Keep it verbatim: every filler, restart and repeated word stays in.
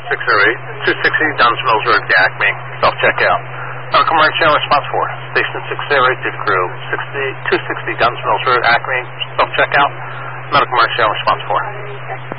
six oh eight, two sixty Duns Mills Road, Acme. Self-checkout. Medical emergency on response four. Station six oh eight, Did Crew, two sixty Duns Mills Road, Acme. Self-checkout. Medical emergency on response four.